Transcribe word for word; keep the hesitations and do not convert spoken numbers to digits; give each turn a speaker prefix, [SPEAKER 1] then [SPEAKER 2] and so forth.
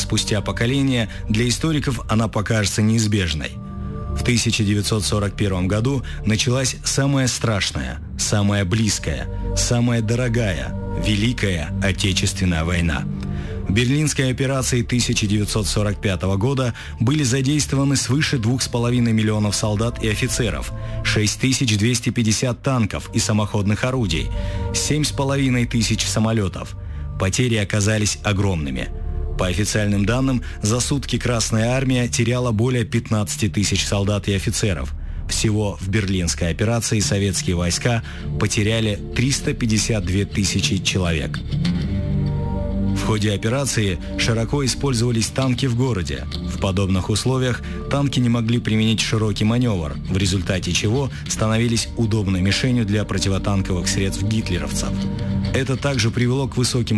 [SPEAKER 1] спустя поколения, для историков она покажется неизбежной. В тысяча девятьсот сорок первом году началась самая страшная, самая близкая, самая дорогая, Великая Отечественная война. В Берлинской операции тысяча девятьсот сорок пятого года были задействованы свыше двух с половиной миллионов солдат и офицеров, шесть тысяч двести пятьдесят танков и самоходных орудий, семь с половиной тысяч самолетов. Потери оказались огромными. По официальным данным, за сутки Красная Армия теряла более пятнадцати тысяч солдат и офицеров. Всего в Берлинской операции советские войска потеряли триста пятьдесят две тысячи человек. В ходе операции широко использовались танки в городе. В подобных условиях танки не могли применить широкий маневр, в результате чего становились удобной мишенью для противотанковых средств гитлеровцев. Это также привело к высоким